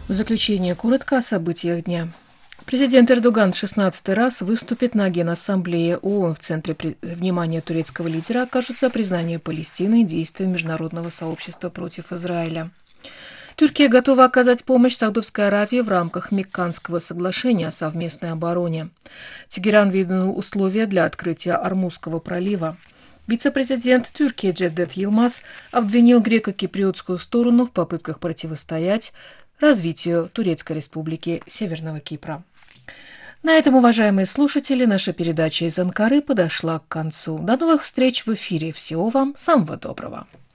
В заключение коротко о событиях дня. Президент Эрдоган в 16-й раз выступит на Генассамблее ООН. В центре внимания турецкого лидера окажется признание Палестины и действия международного сообщества против Израиля. Турция готова оказать помощь Саудовской Аравии в рамках Мекканского соглашения о совместной обороне. Тегеран выдвинул условия для открытия Ормузского пролива. Вице-президент Турции Джевдет Йылмаз обвинил греко-киприотскую сторону в попытках противостоять развитию Турецкой республики Северного Кипра. На этом, уважаемые слушатели, наша передача из Анкары подошла к концу. До новых встреч в эфире. Всего вам самого доброго.